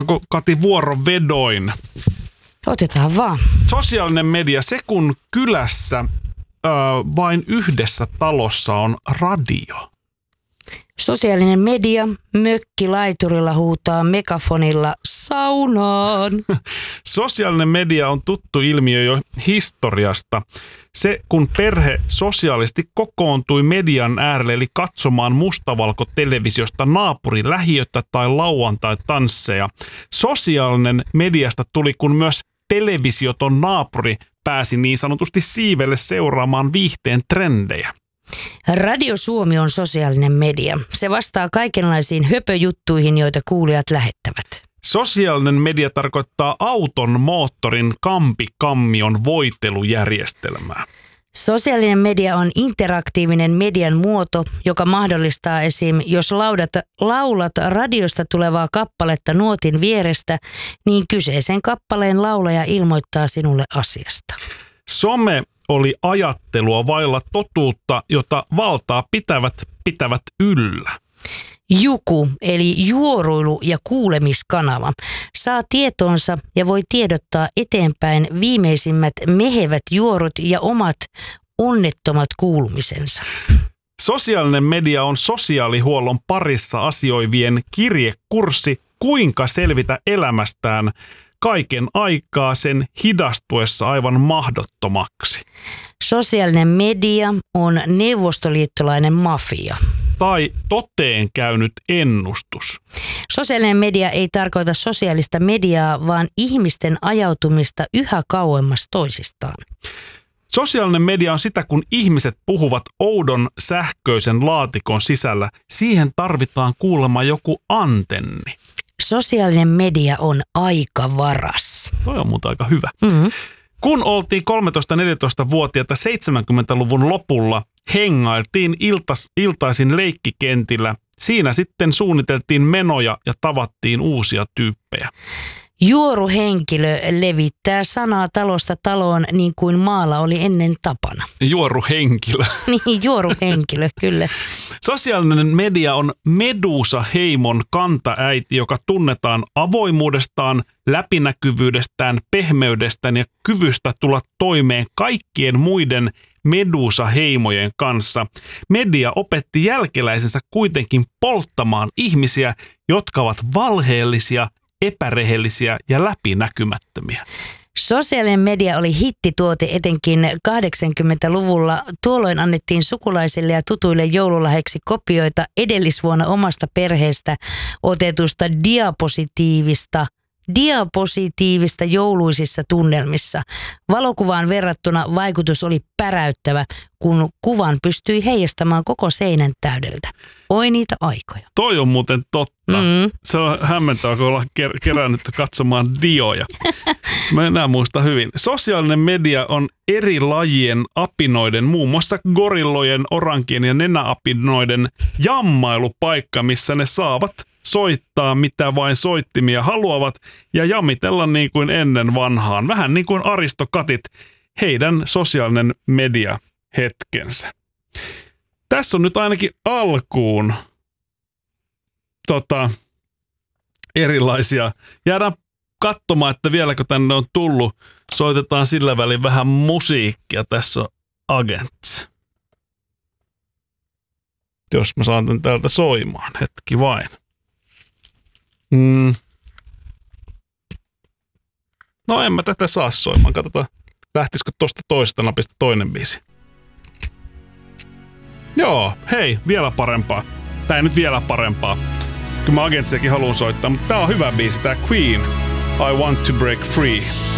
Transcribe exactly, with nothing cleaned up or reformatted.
Kati vuorovedoin. Otetaan vaan. Sosiaalinen media, se kun kylässä äh, vain yhdessä talossa on radio. Sosiaalinen media, mökki laiturilla huutaa megafonilla saunaan. Sosiaalinen media on tuttu ilmiö jo historiasta. Se, kun perhe sosiaalisesti kokoontui median äärelle, eli katsomaan mustavalkotelevisiosta naapurin lähiötä tai lauantai-tansseja. Sosiaalinen mediasta tuli, kun myös televisioton naapuri pääsi niin sanotusti siivelle seuraamaan viihteen trendejä. Radio Suomi on sosiaalinen media. Se vastaa kaikenlaisiin höpöjuttuihin, joita kuulijat lähettävät. Sosiaalinen media tarkoittaa auton moottorin kampikammion voitelujärjestelmää. Sosiaalinen media on interaktiivinen median muoto, joka mahdollistaa esim. Jos laudat, laulat radiosta tulevaa kappaletta nuotin vierestä, niin kyseisen kappaleen laulaja ilmoittaa sinulle asiasta. Some oli ajattelua vailla totuutta, jota valtaa pitävät pitävät yllä. Juku, eli juoruilu- ja kuulemiskanava, saa tietoonsa ja voi tiedottaa eteenpäin viimeisimmät mehevät juorut ja omat onnettomat kuulumisensa. Sosiaalinen media on sosiaalihuollon parissa asioivien kirjekurssi, kuinka selvitä elämästään kaiken aikaa sen hidastuessa aivan mahdottomaksi. Sosiaalinen media on neuvostoliittolainen mafia. Tai toteen käynyt ennustus. Sosiaalinen media ei tarkoita sosiaalista mediaa, vaan ihmisten ajautumista yhä kauemmas toisistaan. Sosiaalinen media on sitä, kun ihmiset puhuvat oudon sähköisen laatikon sisällä. Siihen tarvitaan kuulemma joku antenni. Sosiaalinen media on aikavaras. Toi on muuta aika hyvä. Mm-hmm. Kun oltiin kolmetoista-neljätoista-vuotiaita seitsemänkymmentäluvun lopulla, hengailtiin iltas, iltaisin leikkikentillä. Siinä sitten suunniteltiin menoja ja tavattiin uusia tyyppejä. Juoruhenkilö levittää sanaa talosta taloon niin kuin maalla oli ennen tapana. Juoruhenkilö. Niin, juoruhenkilö, kyllä. Sosiaalinen media on Medusa-heimon kantaäiti, joka tunnetaan avoimuudestaan, läpinäkyvyydestään, pehmeydestään ja kyvystä tulla toimeen kaikkien muiden Medusa-heimojen kanssa. Media opetti jälkeläisensä kuitenkin polttamaan ihmisiä, jotka ovat valheellisia, epärehellisiä ja läpinäkymättömiä. Sosiaalinen media oli hittituote etenkin kahdeksankymmentäluvulla. Tuolloin annettiin sukulaisille ja tutuille joululahjaksi kopioita edellisvuonna omasta perheestä otetusta diapositiivista, diapositiivista jouluisissa tunnelmissa. Valokuvaan verrattuna vaikutus oli päräyttävä, kun kuvan pystyi heijastamaan koko seinän täydeltä. Oi niitä aikoja. Toi on muuten totta. Mm. Se on hämmentävää, kun ollaan ker- kerännyt katsomaan dioja. Mä enää muista hyvin. Sosiaalinen media on eri lajien apinoiden, muun muassa gorillojen, orankien ja nenäapinoiden jammailupaikka, missä ne saavat soittaa mitä vain soittimia haluavat ja jammitella niin kuin ennen vanhaan. Vähän niin kuin aristokatit, heidän sosiaalinen media hetkensä. Tässä on nyt ainakin alkuun tota, erilaisia. Jäädään katsomaan, että vieläkö tänne on tullut. Soitetaan sillä välin vähän musiikkia. Tässä on Agents. Jos mä saan tän täältä soimaan. Hetki vain. Mm. No en mä tätä saa soimaan. Katsotaan, lähtisikö tosta toisesta napista toinen biisi. Joo, hei, vielä parempaa. Tää ei nyt vielä parempaa. Kyllä mä Agentsiakin haluan soittaa, mutta tää on hyvä biisi, tää Queen. I Want to Break Free.